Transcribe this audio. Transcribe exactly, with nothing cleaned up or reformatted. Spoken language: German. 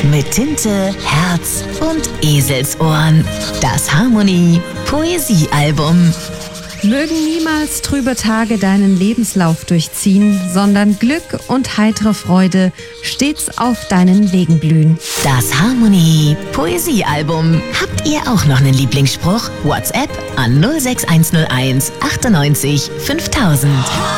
Mit Tinte, Herz und Eselsohren. Das Harmonie Poesiealbum. Mögen niemals trübe Tage deinen Lebenslauf durchziehen, sondern Glück und heitere Freude stets auf deinen Wegen blühen. Das Harmonie Poesiealbum. Habt ihr auch noch einen Lieblingsspruch? WhatsApp an null sechs eins null eins achtundneunzig fünftausend.